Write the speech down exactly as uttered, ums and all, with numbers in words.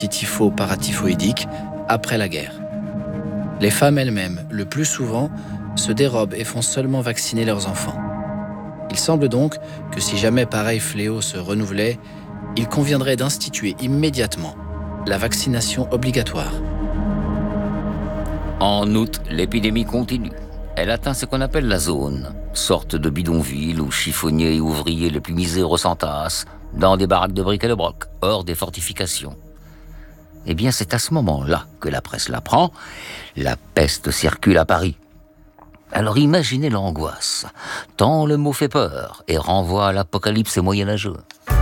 typho-paratyphoïdique après la guerre. Les femmes elles-mêmes, le plus souvent, se dérobent et font seulement vacciner leurs enfants. Il semble donc que si jamais pareil fléau se renouvelait, il conviendrait d'instituer immédiatement la vaccination obligatoire. En août, l'épidémie continue. Elle atteint ce qu'on appelle la zone, sorte de bidonville où chiffonniers et ouvriers les plus miséreux s'entassent, dans des baraques de briques et de broc, hors des fortifications. Eh bien, c'est à ce moment-là que la presse l'apprend. La peste circule à Paris. Alors imaginez l'angoisse, tant le mot fait peur et renvoie à l'apocalypse moyenâgeux.